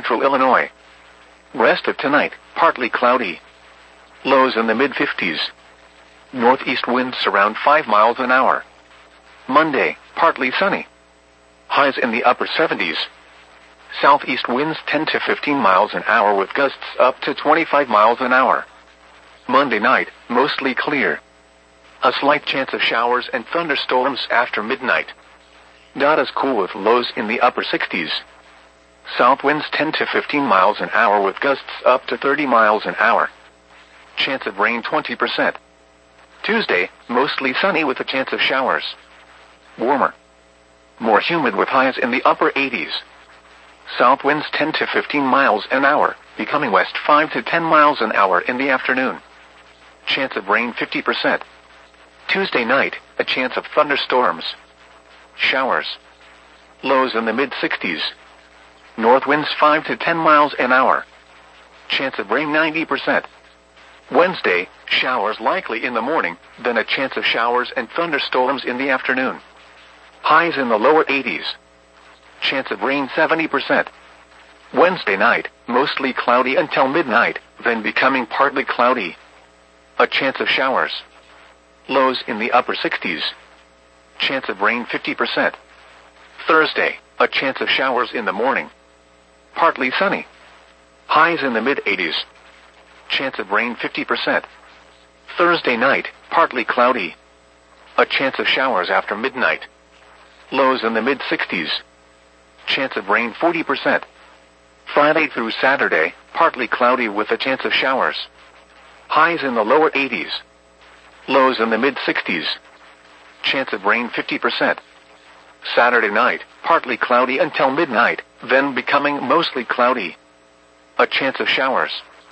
central Illinois. Rest of tonight, partly cloudy. Lows in the mid-50s. Northeast winds around 5 miles an hour. Monday, partly sunny. Highs in the upper 70s. Southeast winds 10 to 15 miles an hour with gusts up to 25 miles an hour. Monday night, mostly clear. A slight chance of showers and thunderstorms after midnight. Not as cool with lows in the upper 60s. South winds 10 to 15 miles an hour with gusts up to 30 miles an hour. Chance of rain 20%. Tuesday, mostly sunny with a chance of showers. Warmer. More humid with highs in the upper 80s. South winds 10 to 15 miles an hour, becoming west 5 to 10 miles an hour in the afternoon. Chance of rain 50%. Tuesday night, a chance of thunderstorms. Showers. Lows in the mid-60s. North winds 5 to 10 miles an hour. Chance of rain 90%. Wednesday, showers likely in the morning, then a chance of showers and thunderstorms in the afternoon. Highs in the lower 80s. Chance of rain 70%. Wednesday night, mostly cloudy until midnight, then becoming partly cloudy. A chance of showers. Lows in the upper 60s. Chance of rain 50%. Thursday, a chance of showers in the morning. Partly sunny. Highs in the mid-80s. Chance of rain 50%. Thursday night, partly cloudy. A chance of showers after midnight. Lows in the mid-60s. Chance of rain 40%. Friday through Saturday, partly cloudy with a chance of showers. Highs in the lower 80s. Lows in the mid-60s. Chance of rain 50%. Saturday night, partly cloudy until midnight, then becoming mostly cloudy. A chance of showers.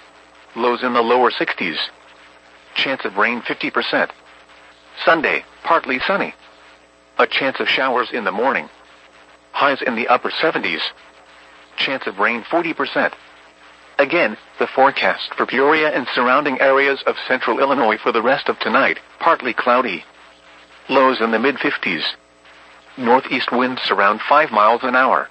Lows in the lower 60s. Chance of rain 50%. Sunday, partly sunny. A chance of showers in the morning. Highs in the upper 70s. Chance of rain 40%. Again, the forecast for Peoria and surrounding areas of central Illinois for the rest of tonight, partly cloudy. Lows in the mid-50s. Northeast winds around 5 miles an hour.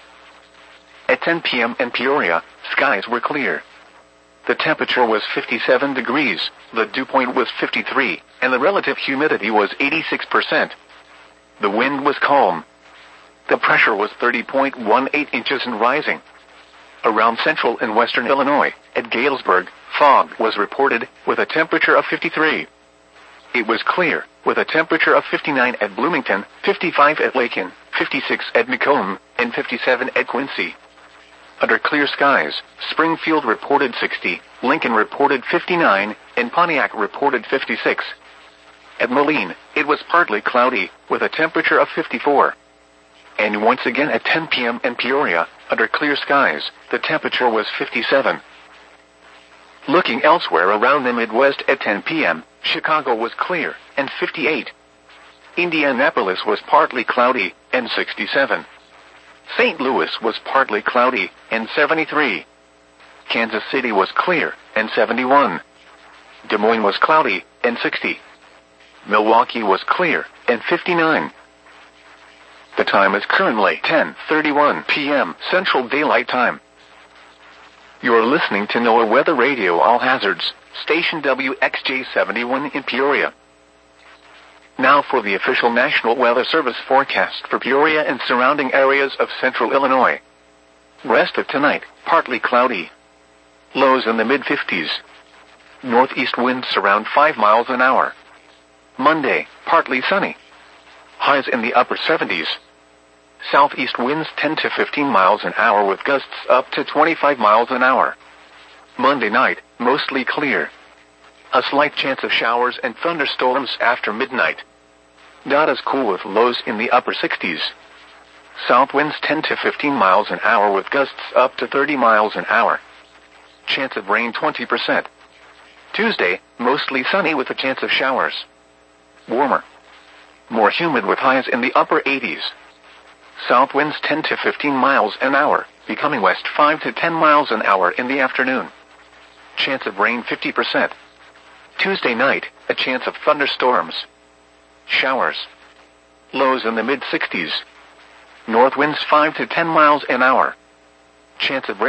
At 10 p.m. in Peoria, skies were clear. The temperature was 57 degrees, the dew point was 53, and the relative humidity was 86%. The wind was calm. The pressure was 30.18 inches and rising. Around central and western Illinois, at Galesburg, fog was reported, with a temperature of 53. It was clear, with a temperature of 59 at Bloomington, 55 at Lakin, 56 at Macomb, and 57 at Quincy. Under clear skies, Springfield reported 60, Lincoln reported 59, and Pontiac reported 56. At Moline, it was partly cloudy, with a temperature of 54. And once again at 10 p.m. in Peoria, under clear skies, the temperature was 57. Looking elsewhere around the Midwest at 10 p.m., Chicago was clear, and 58. Indianapolis was partly cloudy, and 67. St. Louis was partly cloudy, and 73. Kansas City was clear, and 71. Des Moines was cloudy, and 60. Milwaukee was clear, and 59. The time is currently 10:31 p.m. Central Daylight Time. You are listening to NOAA Weather Radio All Hazards, station WXJ71 in Peoria. Now for the official National Weather Service forecast for Peoria and surrounding areas of central Illinois. Rest of tonight, partly cloudy. Lows in the mid-50s. Northeast winds around 5 miles an hour. Monday, partly sunny. Highs in the upper 70s. Southeast winds 10 to 15 miles an hour with gusts up to 25 miles an hour. Monday night, mostly clear. A slight chance of showers and thunderstorms after midnight. Not as cool with lows in the upper 60s. South winds 10 to 15 miles an hour with gusts up to 30 miles an hour. Chance of rain 20%. Tuesday, mostly sunny with a chance of showers. Warmer. More humid with highs in the upper 80s. South winds 10 to 15 miles an hour, becoming west 5 to 10 miles an hour in the afternoon. Chance of rain 50%. Tuesday night, a chance of thunderstorms. Showers. Lows in the mid-60s. North winds 5 to 10 miles an hour. Chance of rain